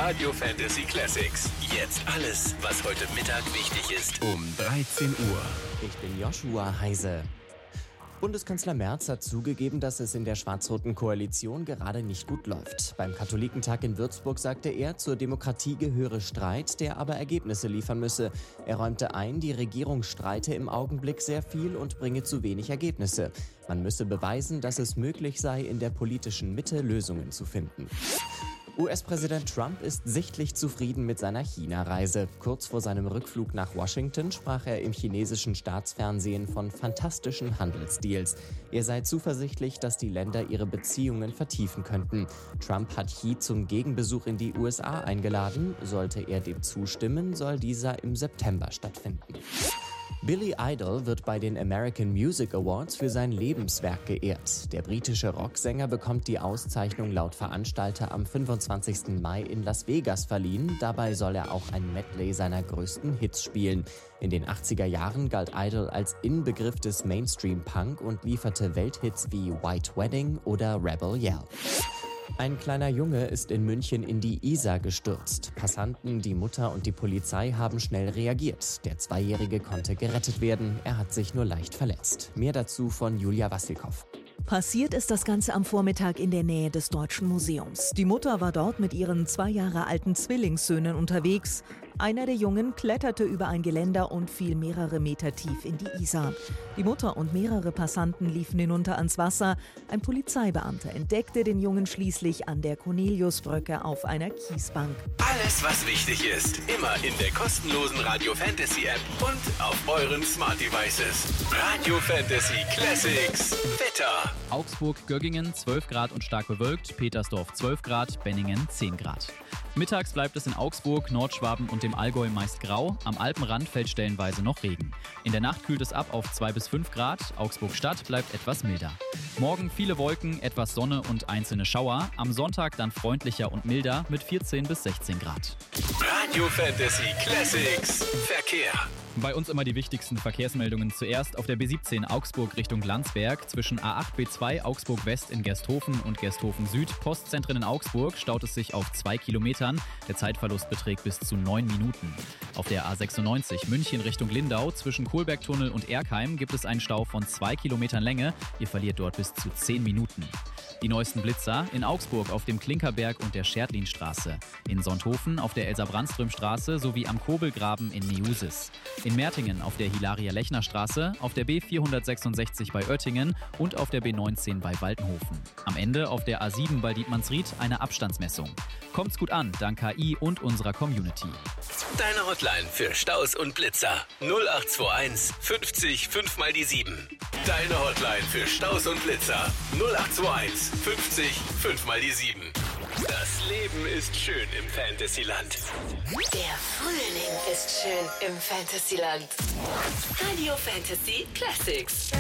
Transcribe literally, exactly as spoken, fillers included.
Radio Fantasy Classics. Jetzt alles, was heute Mittag wichtig ist. Um dreizehn Uhr. Ich bin Joshua Heise. Bundeskanzler Merz hat zugegeben, dass es in der schwarz-roten Koalition gerade nicht gut läuft. Beim Katholikentag in Würzburg sagte er, zur Demokratie gehöre Streit, der aber Ergebnisse liefern müsse. Er räumte ein, die Regierung streite im Augenblick sehr viel und bringe zu wenig Ergebnisse. Man müsse beweisen, dass es möglich sei, in der politischen Mitte Lösungen zu finden. U S-Präsident Trump ist sichtlich zufrieden mit seiner China-Reise. Kurz vor seinem Rückflug nach Washington sprach er im chinesischen Staatsfernsehen von fantastischen Handelsdeals. Er sei zuversichtlich, dass die Länder ihre Beziehungen vertiefen könnten. Trump hat Xi zum Gegenbesuch in die U S A eingeladen. Sollte er dem zustimmen, soll dieser im September stattfinden. Billy Idol wird bei den American Music Awards für sein Lebenswerk geehrt. Der britische Rocksänger bekommt die Auszeichnung laut Veranstalter am fünfundzwanzigsten Mai in Las Vegas verliehen. Dabei soll er auch ein Medley seiner größten Hits spielen. In den achtziger Jahren galt Idol als Inbegriff des Mainstream-Punk und lieferte Welthits wie White Wedding oder Rebel Yell. Ein kleiner Junge ist in München in die Isar gestürzt. Passanten, die Mutter und die Polizei haben schnell reagiert. Der Zweijährige konnte gerettet werden. Er hat sich nur leicht verletzt. Mehr dazu von Julia Wassilkow. Passiert ist das Ganze am Vormittag in der Nähe des Deutschen Museums. Die Mutter war dort mit ihren zwei Jahre alten Zwillingssöhnen unterwegs. Einer der Jungen kletterte über ein Geländer und fiel mehrere Meter tief in die Isar. Die Mutter und mehrere Passanten liefen hinunter ans Wasser. Ein Polizeibeamter entdeckte den Jungen schließlich an der Corneliusbrücke auf einer Kiesbank. Alles, was wichtig ist, immer in der kostenlosen Radio Fantasy App und auf euren Smart Devices. Radio Fantasy Classics. Wetter. Augsburg-Göggingen zwölf Grad und stark bewölkt, Petersdorf zwölf Grad, Benningen zehn Grad. Mittags bleibt es in Augsburg, Nordschwaben und dem Allgäu meist grau, am Alpenrand fällt stellenweise noch Regen. In der Nacht kühlt es ab auf zwei bis fünf Grad, Augsburg-Stadt bleibt etwas milder. Morgen viele Wolken, etwas Sonne und einzelne Schauer, am Sonntag dann freundlicher und milder mit vierzehn bis sechzehn Grad. Radio Fantasy Classics. Verkehr. Bei uns immer die wichtigsten Verkehrsmeldungen zuerst auf der B siebzehn Augsburg Richtung Landsberg, zwischen A acht B zwei Augsburg West in Gersthofen und Gersthofen Süd, Postzentren in Augsburg, staut es sich auf zwei Kilometern. Der Zeitverlust beträgt bis zu neun Minuten. Auf der A sechsundneunzig München Richtung Lindau, zwischen Kohlbergtunnel und Erkheim gibt es einen Stau von zwei Kilometern Länge. Ihr verliert dort bis zu zehn Minuten. Die neuesten Blitzer in Augsburg auf dem Klinkerberg und der Schertlinstraße, in Sonthofen auf der Elsa-Brandström-Straße sowie am Kobelgraben in Neusis, in Mertingen auf der Hilaria-Lechner-Straße, auf der B vierhundertsechsundsechzig bei Oettingen und auf der B neunzehn bei Waldenhofen. Am Ende auf der A sieben bei Dietmannsried eine Abstandsmessung. Kommt's gut an, dank K I und unserer Community. Deine Hotline für Staus und Blitzer null acht zwei eins fünfzig fünf mal die sieben. Deine Hotline für Staus und Blitzer null acht zwei eins fünfzig fünf mal die sieben. Das Leben ist schön im Fantasyland. Der Frühling ist schön im Fantasyland. Radio Fantasy Classics.